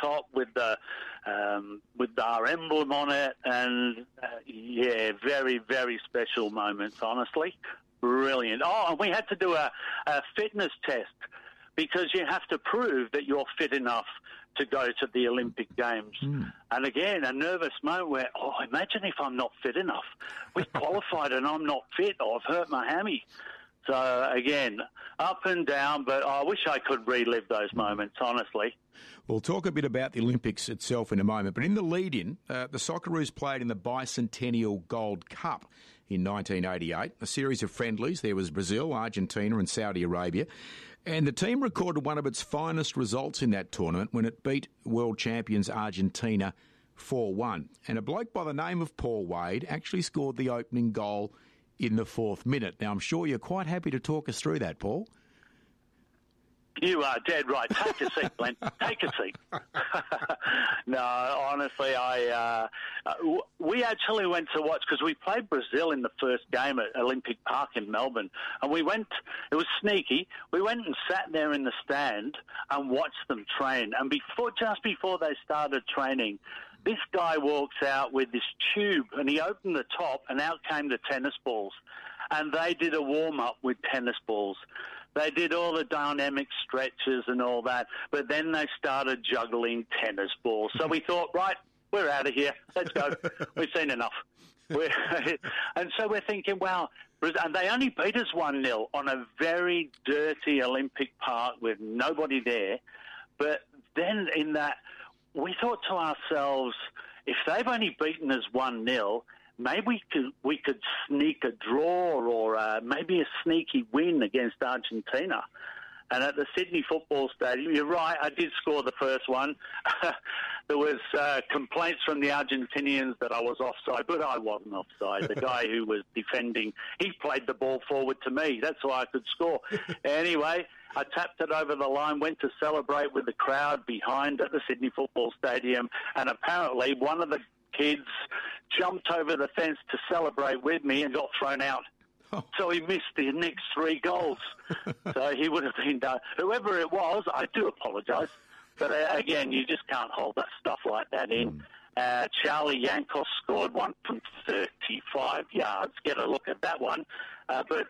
top with our emblem on it, and very, very special moments, honestly. Brilliant. Oh, and we had to do a fitness test because you have to prove that you're fit enough to go to the Olympic Games. And again, a nervous moment where, imagine if I'm not fit enough. We qualified and I'm not fit, or I've hurt my hammy. So again, up and down, but I wish I could relive those moments, honestly. We'll talk a bit about the Olympics itself in a moment, but in the lead-in, the Socceroos played in the Bicentennial Gold Cup in 1988, a series of friendlies. There was Brazil, Argentina and Saudi Arabia, and the team recorded one of its finest results in that tournament when it beat world champions Argentina 4-1. And a bloke by the name of Paul Wade actually scored the opening goal in the 4th minute. Now, I'm sure you're quite happy to talk us through that, Paul. You are dead right. Take a seat, Glenn. Take a seat. No, honestly, we actually went to watch, because we played Brazil in the first game at Olympic Park in Melbourne, and it was sneaky, we went and sat there in the stand and watched them train. And just before they started training, this guy walks out with this tube, and he opened the top, and out came the tennis balls. And they did a warm-up with tennis balls. They did all the dynamic stretches and all that, but then they started juggling tennis balls. So we thought, right, we're out of here. Let's go. We've seen enough. And so we're thinking, wow. And they only beat us 1-0 on a very dirty Olympic Park with nobody there. But then in that, we thought to ourselves, if they've only beaten us 1-0, maybe we could sneak a draw or maybe a sneaky win against Argentina. And at the Sydney Football Stadium, you're right, I did score the first one. There was complaints from the Argentinians that I was offside, but I wasn't offside. The guy who was defending, he played the ball forward to me. That's why I could score. Anyway, I tapped it over the line, went to celebrate with the crowd behind at the Sydney Football Stadium, and apparently one of the kids jumped over the fence to celebrate with me and got thrown out. So he missed the next 3 goals. So he would have been done. Whoever it was, I do apologise. But again, you just can't hold that stuff like that in. Charlie Yankos scored one from 35 yards. Get a look at that one. But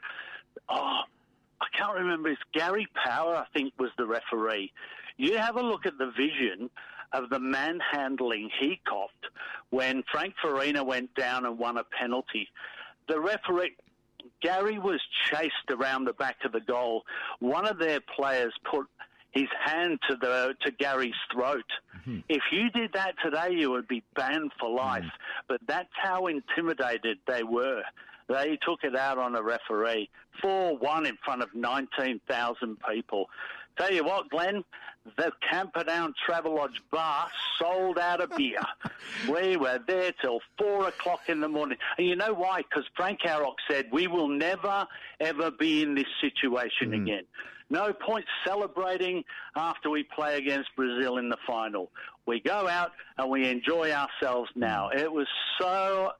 I can't remember. It's Gary Power, I think, was the referee. You have a look at the vision of the manhandling he copped when Frank Farina went down and won a penalty. The referee, Gary, was chased around the back of the goal. One of their players put his hand to Gary's throat. If you did that today, you would be banned for life. But that's how intimidated they were. They took it out on a referee. 4-1 in front of 19,000 people. Tell you what, Glenn, the Camperdown Travelodge bar sold out of beer. We were there till 4 o'clock in the morning. And you know why? Because Frank Harrock said, we will never, ever be in this situation again. No point celebrating after we play against Brazil in the final. We go out and we enjoy ourselves now. It was so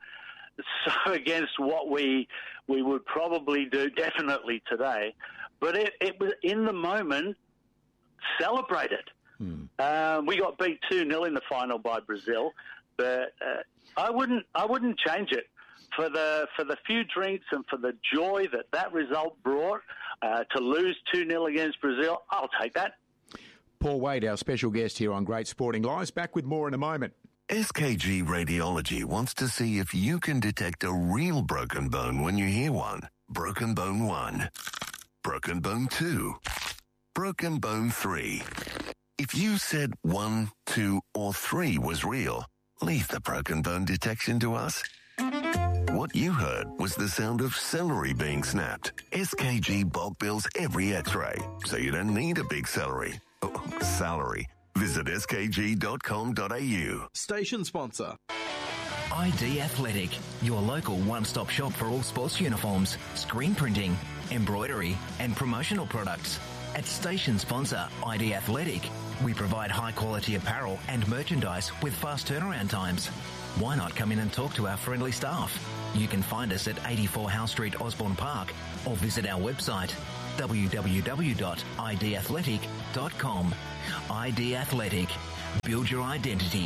against what we would probably do definitely today. But it was in the moment, celebrated. We got beat 2-0 in the final by Brazil, but I wouldn't change it. For the few drinks and for the joy that result brought, to lose 2-0 against Brazil, I'll take that. Paul Wade, our special guest here on Great Sporting Lives. Back with more in a moment. SKG Radiology wants to see if you can detect a real broken bone when you hear one. Broken bone 1. Broken bone 2. Broken bone 3. If you said 1, 2, or 3 was real, leave the broken bone detection to us. What you heard was the sound of celery being snapped. SKG bulk bills every x-ray, so you don't need a big salary. Visit skg.com.au. Station sponsor. ID Athletic, your local one-stop shop for all sports uniforms, screen printing, embroidery and promotional products. At station sponsor ID Athletic, we provide high-quality apparel and merchandise with fast turnaround times. Why not come in and talk to our friendly staff? You can find us at 84 Howe Street, Osborne Park, or visit our website www.idathletic.com. ID Athletic, Build your identity.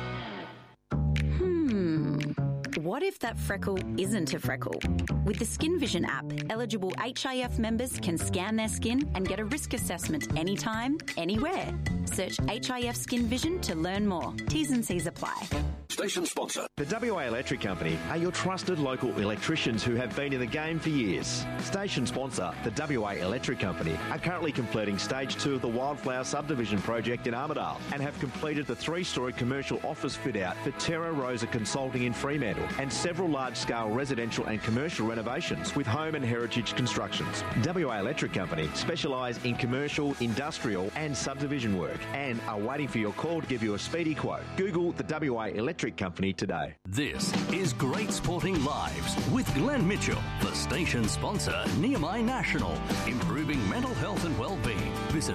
What if that freckle isn't a freckle? With the Skin Vision app, eligible HIF members can scan their skin and get a risk assessment anytime, anywhere. Search HIF Skin Vision to learn more. T's and C's apply. Station sponsor. The WA Electric Company are your trusted local electricians who have been in the game for years. Station sponsor, the WA Electric Company, are currently completing Stage 2 of the Wildflower Subdivision project in Armidale and have completed the 3-storey commercial office fit-out for Terra Rosa Consulting in Fremantle and several large-scale residential and commercial renovations with home and heritage constructions. WA Electric Company specialise in commercial, industrial and subdivision work and are waiting for your call to give you a speedy quote. Google the WA Electric Company today. This is Great Sporting Lives with Glenn Mitchell, the station sponsor, Nehemiah National, improving mental health and well-being. Visit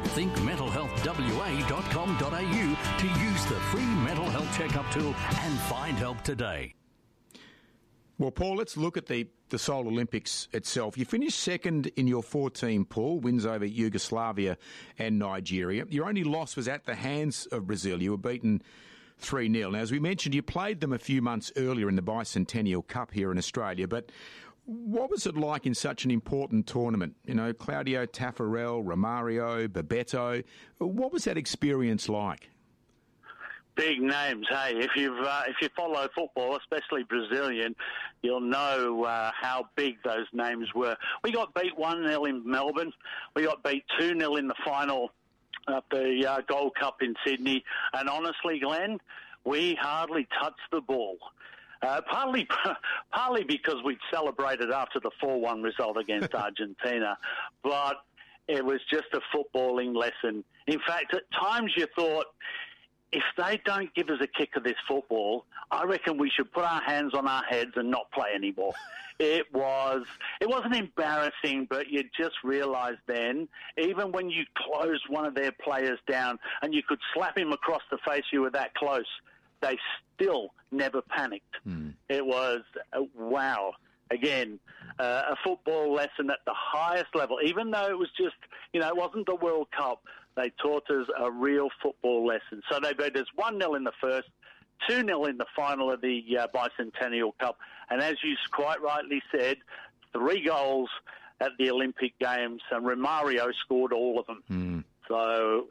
thinkmentalhealthwa.com.au to use the free mental health checkup tool and find help today. Well, Paul, let's look at the Seoul Olympics itself. You finished second in your 4-team pool, wins over Yugoslavia and Nigeria. Your only loss was at the hands of Brazil. You were beaten 3-0. Now, as we mentioned, you played them a few months earlier in the Bicentennial Cup here in Australia, but what was it like in such an important tournament? You know, Claudio Taffarel, Romario, Bebeto. What was that experience like? Big names, hey. If you follow football, especially Brazilian, you'll know how big those names were. We got beat 1-0 in Melbourne. We got beat 2-0 in the final of the Gold Cup in Sydney. And honestly, Glenn, we hardly touched the ball. Partly because we'd celebrated after the 4-1 result against Argentina, but it was just a footballing lesson. In fact, at times you thought, if they don't give us a kick of this football, I reckon we should put our hands on our heads and not play anymore. It wasn't embarrassing, but you just realised then, even when you closed one of their players down and you could slap him across the face, you were that close, they still never panicked. It was, wow. Again, a football lesson at the highest level. Even though it was just, it wasn't the World Cup, they taught us a real football lesson. So they beat us 1-0 in the first, 2-0 in the final of the Bicentennial Cup. And as you quite rightly said, 3 goals at the Olympic Games, and Romario scored all of them. So,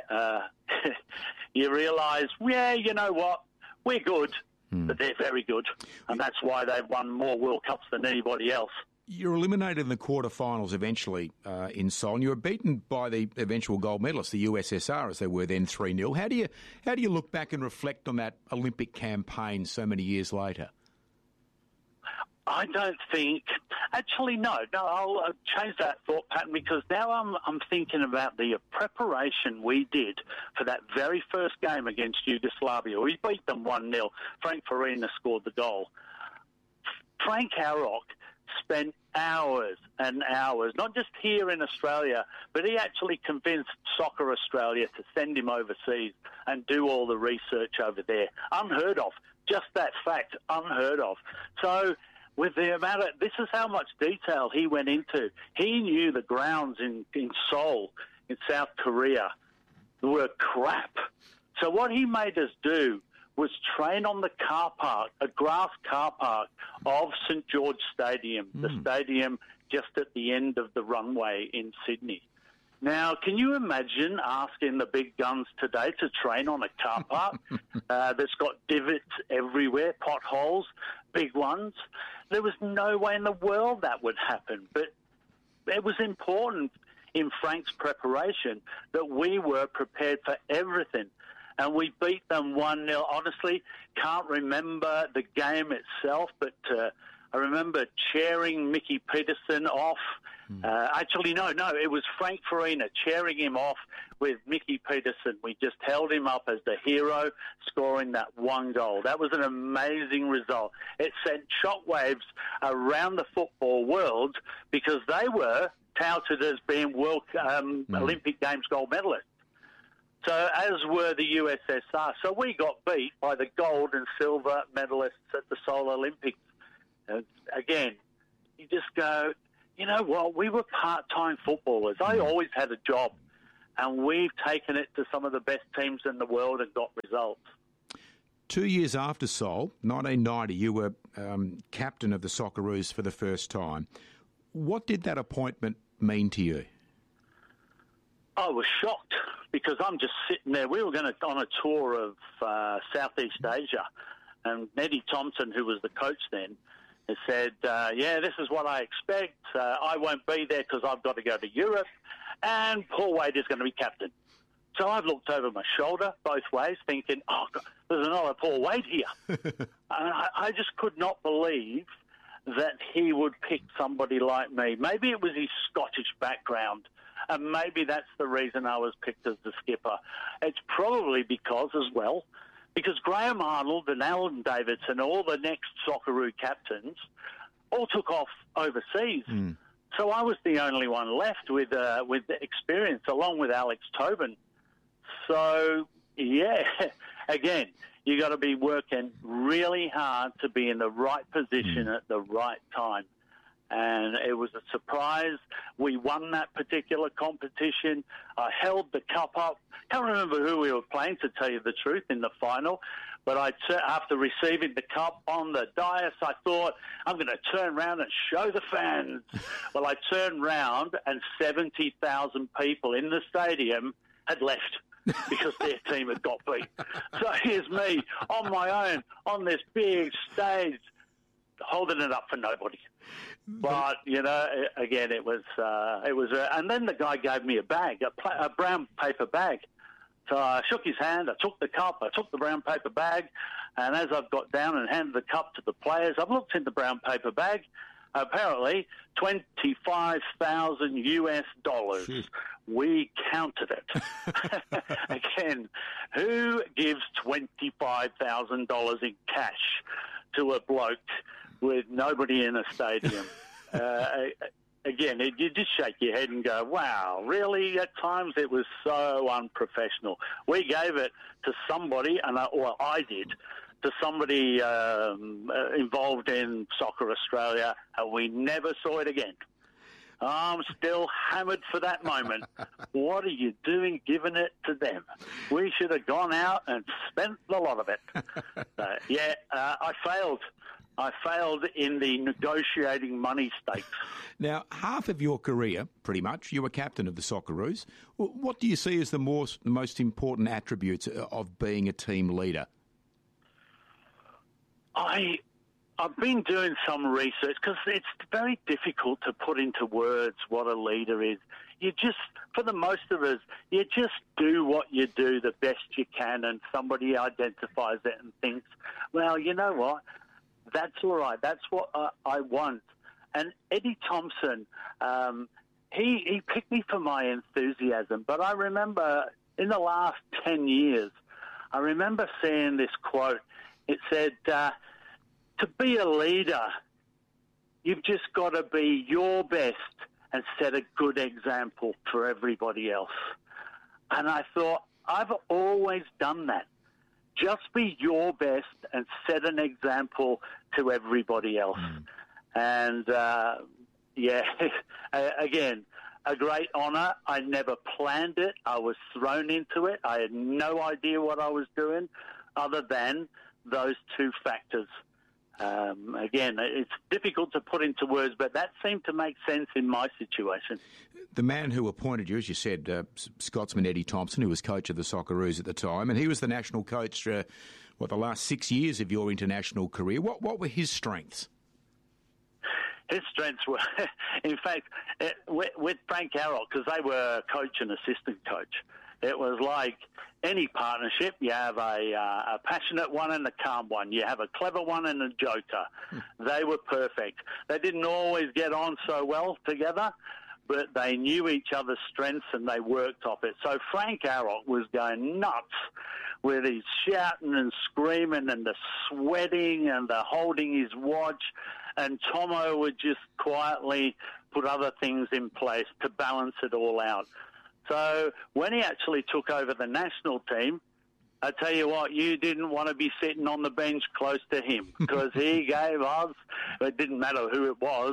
you realise, you know what, we're good, but they're very good. And that's why they've won more World Cups than anybody else. You're eliminated in the quarterfinals eventually in Seoul, and you were beaten by the eventual gold medalists, the USSR, as they were then 3-0. How do you look back and reflect on that Olympic campaign so many years later? I don't think... Actually, no. I'll change that thought pattern, because now I'm thinking about the preparation we did for that very first game against Yugoslavia. We beat them 1-0. Frank Farina scored the goal. Frank Harrock spent hours and hours, not just here in Australia, but he actually convinced Soccer Australia to send him overseas and do all the research over there. Unheard of. Just that fact, unheard of. So with the amount of, this is how much detail he went into. He knew the grounds in Seoul, in South Korea, were crap. So what he made us do was train on the car park, a grass car park of St George Stadium, the stadium just at the end of the runway in Sydney. Now, can you imagine asking the big guns today to train on a car park that's got divots everywhere, potholes, big ones? There was no way in the world that would happen. But it was important in Frank's preparation that we were prepared for everything. And we beat them 1-0. Honestly, can't remember the game itself, but I remember cheering Mickey Peterson off. Actually, no, it was Frank Farina cheering him off with Mickey Peterson. We just held him up as the hero, scoring that 1 goal. That was an amazing result. It sent shockwaves around the football world because they were touted as being world Olympic Games gold medalists. So as were the USSR. So we got beat by the gold and silver medalists at the Seoul Olympics. And again, you just go, you know what, we were part-time footballers. I always had a job. and we've taken it to some of the best teams in the world and got results. 2 years after Seoul, 1990, you were captain of the Socceroos for the first time. What did that appointment mean to you? I was shocked because I'm just sitting there. We were going on a tour of Southeast Asia, and Eddie Thompson, who was the coach then, has said, this is what I expect. I won't be there because I've got to go to Europe, and Paul Wade is going to be captain. So I've looked over my shoulder both ways thinking, oh, God, there's another Paul Wade here. And I just could not believe that he would pick somebody like me. Maybe it was his Scottish background, and maybe that's the reason I was picked as the skipper. It's probably because Graham Arnold and Alan Davidson, all the next Socceroo captains, all took off overseas. Mm. So I was the only one left with the experience, along with Alex Tobin. So, again, you got to be working really hard to be in the right position at the right time. And it was a surprise. We won that particular competition. I held the cup up. Can't remember who we were playing, to tell you the truth, in the final. But after receiving the cup on the dais, I thought, I'm going to turn around and show the fans. Well, I turned round and 70,000 people in the stadium had left because their team had got beat. So here's me on my own on this big stage, holding it up for nobody. But again, it was, and then the guy gave me a bag, a brown paper bag. So I shook his hand, I took the cup, I took the brown paper bag, and as I've got down and handed the cup to the players, I've looked in the brown paper bag. Apparently, $25,000 US. Jeez. We counted it. Again, who gives $25,000 in cash to a bloke with nobody in a stadium? Again, you just shake your head and go, wow, really? At times it was so unprofessional. We gave it to somebody, I did, to somebody involved in Soccer Australia, and we never saw it again. I'm still hammered for that moment. What are you doing giving it to them? We should have gone out and spent a lot of it. I failed. I failed in the negotiating money stakes. Now, half of your career, pretty much, you were captain of the Socceroos. What do you see as the most important attributes of being a team leader? I've been doing some research because it's very difficult to put into words what a leader is. You just, for the most of us, you just do what you do the best you can, and somebody identifies it and thinks, well, you know what? That's all right. That's what I want. And Eddie Thompson, he picked me for my enthusiasm. But I remember in the last 10 years, I remember seeing this quote. It said, to be a leader, you've just got to be your best and set a good example for everybody else. And I thought, I've always done that. Just be your best and set an example to everybody else. And, again, a great honour. I never planned it. I was thrown into it. I had no idea what I was doing other than those two factors. Again, it's difficult to put into words, but that seemed to make sense in my situation. The man who appointed you, as you said, Scotsman Eddie Thompson, who was coach of the Socceroos at the time, and he was the national coach for, the last 6 years of your international career. What were his strengths? His strengths were, in fact, with Frank Arrock, because they were coach and assistant coach, it was like any partnership. You have a passionate one and a calm one. You have a clever one and a joker. They were perfect. They didn't always get on so well together, but they knew each other's strengths and they worked off it. So Frank Arrock was going nuts with his shouting and screaming and the sweating and the holding his watch, and Tomo would just quietly put other things in place to balance it all out. So when he actually took over the national team, I tell you what, you didn't want to be sitting on the bench close to him because he gave us, it didn't matter who it was,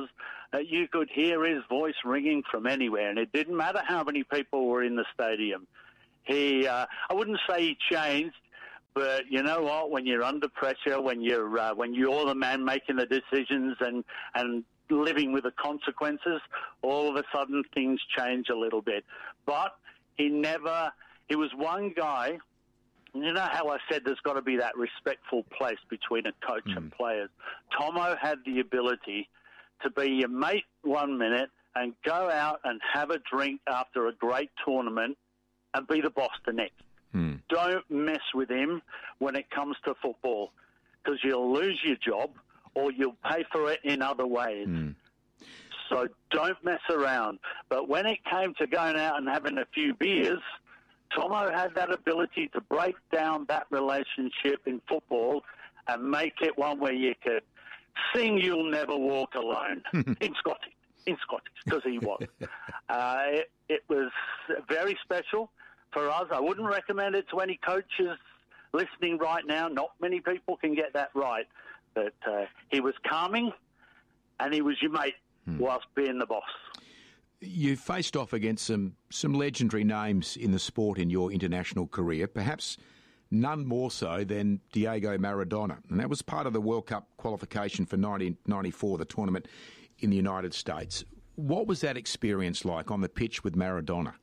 You could hear his voice ringing from anywhere, and it didn't matter how many people were in the stadium. I wouldn't say he changed, but you know what? When you're under pressure, when you're the man making the decisions and living with the consequences, all of a sudden things change a little bit. But he was one guy. You know how I said there's got to be that respectful place between a coach and players? Tomo had the ability to be your mate 1 minute and go out and have a drink after a great tournament and be the boss the next. Don't mess with him when it comes to football, because you'll lose your job or you'll pay for it in other ways. So don't mess around. But when it came to going out and having a few beers, Tomo had that ability to break down that relationship in football and make it one where you could sing "You'll Never Walk Alone" in Scottish, because he was. It was very special for us. I wouldn't recommend it to any coaches listening right now. Not many people can get that right. But he was calming, and he was your mate whilst being the boss. You faced off against some legendary names in the sport in your international career, perhaps none more so than Diego Maradona. And that was part of the World Cup qualification for 1994, the tournament in the United States. What was that experience like on the pitch with Maradona?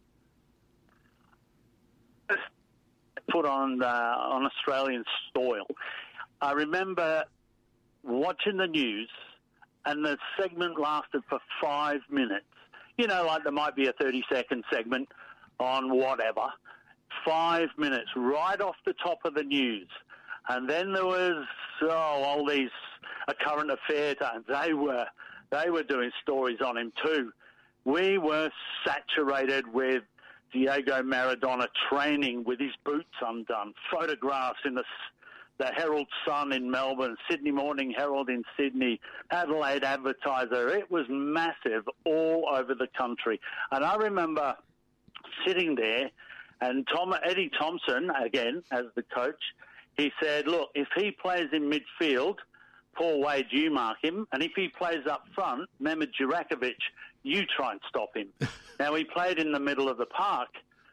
Put on Australian soil. I remember watching the news, and the segment lasted for 5 minutes. You know, like there might be a 30-second segment on whatever. 5 minutes, right off the top of the news. And then there was, all these current affair times. They were doing stories on him too. We were saturated with Diego Maradona training with his boots undone, photographs in the Herald Sun in Melbourne, Sydney Morning Herald in Sydney, Adelaide Advertiser. It was massive all over the country. And I remember sitting there, and Eddie Thompson, again, as the coach, he said, look, if he plays in midfield, Paul Wade, you mark him. And if he plays up front, Mehmed Jurakovic, you try and stop him. Now, he played in the middle of the park.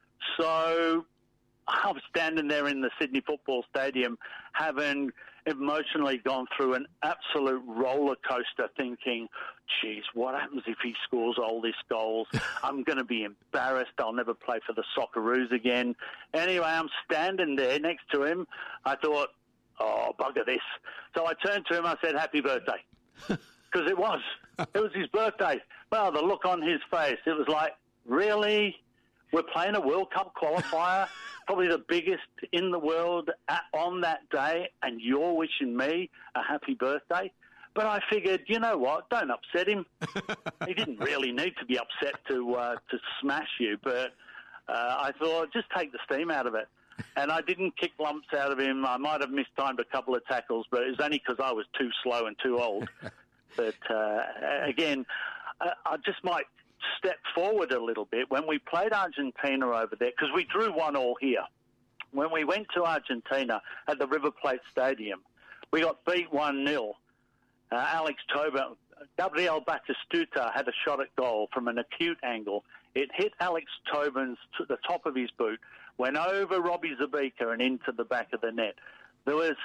So I was standing there in the Sydney Football Stadium having emotionally gone through an absolute roller coaster thinking, geez, what happens if he scores all these goals? I'm going to be embarrassed. I'll never play for the Socceroos again. Anyway, I'm standing there next to him. I thought, oh, bugger this. So I turned to him. I said, happy birthday. Because it was his birthday. Well, the look on his face, it was like, really? We're playing a World Cup qualifier, probably the biggest in the world on that day, and you're wishing me a happy birthday? But I figured, you know what, don't upset him. He didn't really need to be upset to smash you, but I thought, just take the steam out of it. And I didn't kick lumps out of him. I might have mistimed a couple of tackles, but it was only because I was too slow and too old. But again, I just might step forward a little bit. When we played Argentina over there, because we drew 1-1 here, when we went to Argentina at the River Plate Stadium, we got beat 1-0. Alex Tobin, Gabriel Batistuta had a shot at goal from an acute angle. It hit Alex Tobin's to the top of his boot, went over Robbie Zabika and into the back of the net. There was,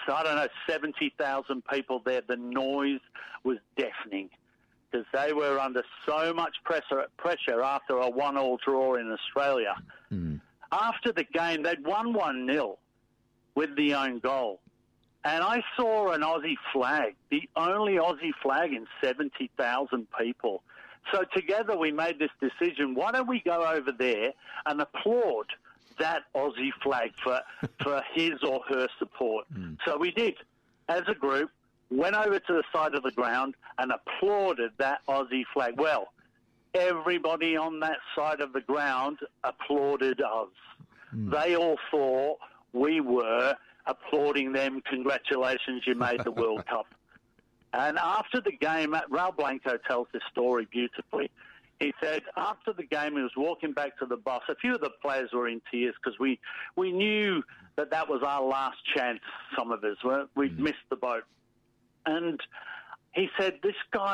70,000 people there. The noise was deafening because they were under so much pressure after a 1-1 draw in Australia. After the game, they'd won 1-0 with the own goal. And I saw an Aussie flag, the only Aussie flag in 70,000 people. So together we made this decision, why don't we go over there and applaud that Aussie flag for his or her support. So we did, as a group, went over to the side of the ground and applauded that Aussie flag. Well, everybody on that side of the ground applauded us. They all thought we were applauding them. Congratulations, you made the World Cup. And after the game, Raul Blanco tells this story beautifully. He said after the game, he was walking back to the bus. A few of the players were in tears because we knew that was our last chance, some of us. We'd missed the boat. And he said, this guy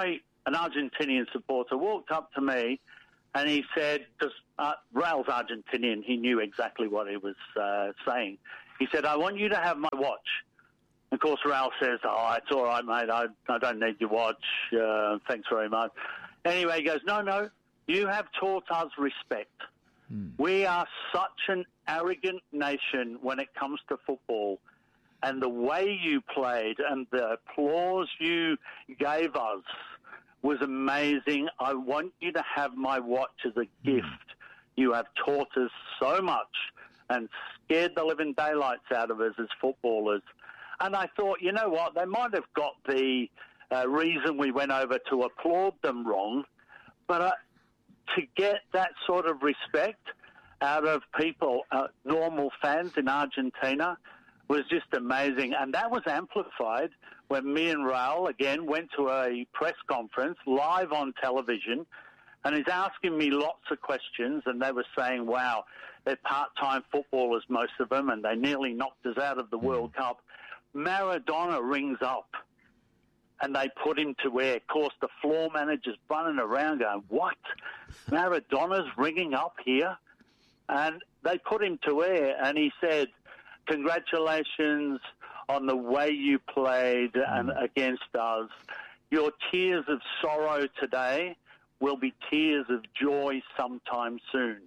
an Argentinian supporter, walked up to me and he said, because Raul's Argentinian, he knew exactly what he was saying. He said, I want you to have my watch. Of course, Raul says, it's all right, mate, I don't need your watch, thanks very much. Anyway, he goes, no, you have taught us respect. We are such an arrogant nation when it comes to football, and the way you played and the applause you gave us was amazing. I want you to have my watch as a gift. You have taught us so much and scared the living daylights out of us as footballers. And I thought, you know what, they might have got the reason we went over to applaud them wrong, but to get that sort of respect out of people, normal fans in Argentina, was just amazing. And that was amplified when me and Raul, again, went to a press conference live on television, and he's asking me lots of questions, and they were saying, wow, they're part-time footballers, most of them, and they nearly knocked us out of the World Cup. Maradona rings up, and they put him to air. Of course, the floor manager's running around going, what? Maradona's ringing up here? And they put him to air, and he said, congratulations on the way you played and against us. Your tears of sorrow today will be tears of joy sometime soon.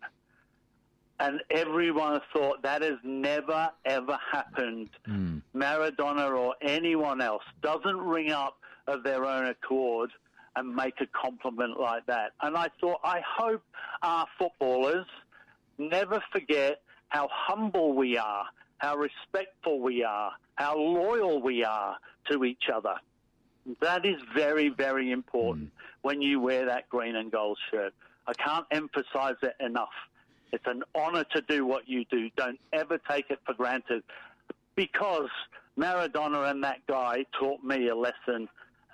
And everyone thought that has never, ever happened. Maradona or anyone else doesn't ring up of their own accord and make a compliment like that. And I thought, I hope our footballers never forget how humble we are, how respectful we are, how loyal we are to each other. That is very, very important when you wear that green and gold shirt. I can't emphasize it enough. It's an honour to do what you do. Don't ever take it for granted, because Maradona and that guy taught me a lesson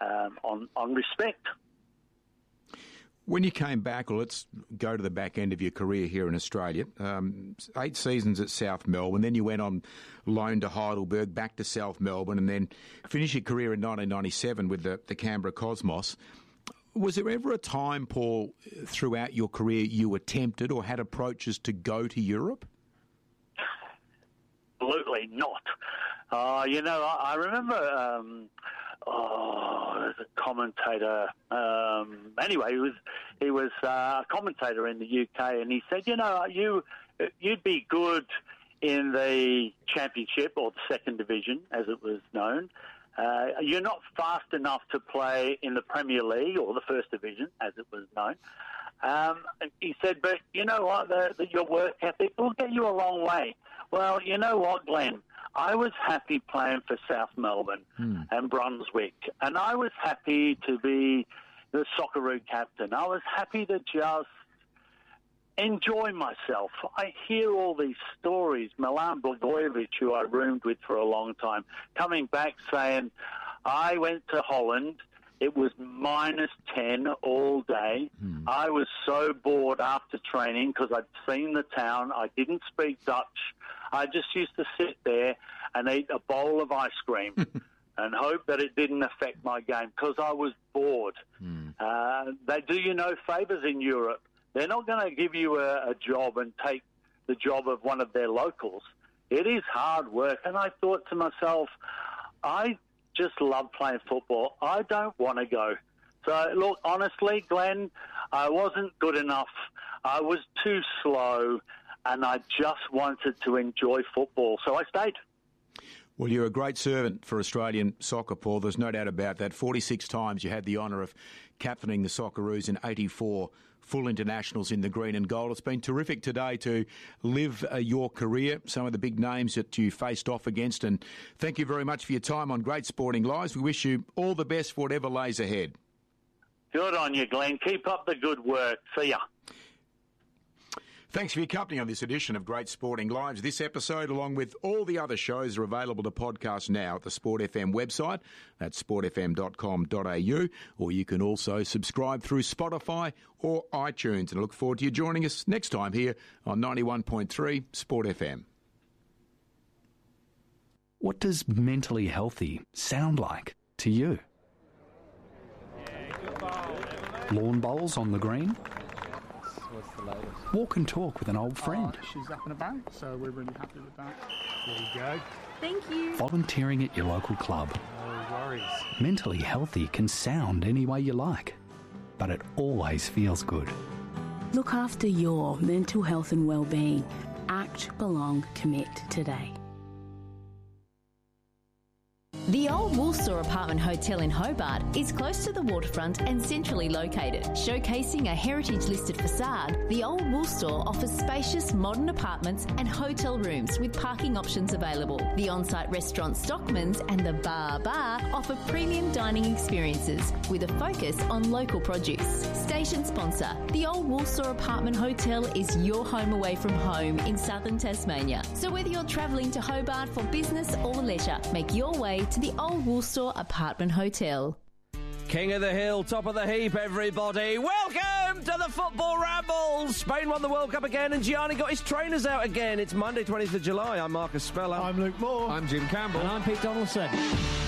on respect. When you came back, well, let's go to the back end of your career here in Australia. 8 seasons at South Melbourne, then you went on loan to Heidelberg, back to South Melbourne, and then finished your career in 1997 with the Canberra Cosmos. Was there ever a time, Paul, throughout your career you attempted or had approaches to go to Europe? Absolutely not. I remember... there's a commentator. Anyway, he was a commentator in the UK, and he said, you'd be good in the Championship, or the Second Division, as it was known. You're not fast enough to play in the Premier League or the First Division, as it was known. He said, but you know what, your work ethic will get you a long way. Well, you know what, Glenn? I was happy playing for South Melbourne and Brunswick, and I was happy to be the Socceroo captain. I was happy to just enjoy myself. I hear all these stories. Milan Blagojevich, who I roomed with for a long time, coming back saying, I went to Holland, it was -10 all day. I was so bored after training because I'd seen the town. I didn't speak Dutch. I just used to sit there and eat a bowl of ice cream and hope that it didn't affect my game because I was bored. They do you no favours in Europe. They're not going to give you a job and take the job of one of their locals. It is hard work. And I thought to myself, I just love playing football. I don't want to go. So, look, honestly, Glenn, I wasn't good enough. I was too slow, and I just wanted to enjoy football. So I stayed. Well, you're a great servant for Australian soccer, Paul. There's no doubt about that. 46 times you had the honour of captaining the Socceroos in 84 full internationals in the green and gold. It's been terrific today to live your career, some of the big names that you faced off against, and thank you very much for your time on Great Sporting Lives. We wish you all the best for whatever lays ahead. Good on you, Glenn. Keep up the good work. See ya. Thanks for your company on this edition of Great Sporting Lives. This episode, along with all the other shows, are available to podcast now at the Sport FM website. That's sportfm.com.au, or you can also subscribe through Spotify or iTunes. And I look forward to you joining us next time here on 91.3 Sport FM. What does mentally healthy sound like to you? Yeah, good ball. Lawn bowls on the green. What's the latest? Walk and talk with an old friend. She's up and about, so we're really happy with that. There you go. Thank you. Volunteering at your local club. No worries. Mentally healthy can sound any way you like, but it always feels good. Look after your mental health and well-being. Act, belong, commit today. The Old Wool Store Apartment Hotel in Hobart is close to the waterfront and centrally located. Showcasing a heritage-listed facade, the Old Wool Store offers spacious modern apartments and hotel rooms with parking options available. The on-site restaurant Stockman's and the Bar offer premium dining experiences with a focus on local produce. Station sponsor, the Old Wool Store Apartment Hotel is your home away from home in southern Tasmania. So whether you're travelling to Hobart for business or leisure, make your way to the Old Wool Store Apartment Hotel. King of the Hill, top of the heap, everybody. Welcome to the Football Rambles. Spain won the World Cup again and Gianni got his trainers out again. It's Monday, 20th of July. I'm Marcus Speller. I'm Luke Moore. I'm Jim Campbell. And I'm Pete Donaldson.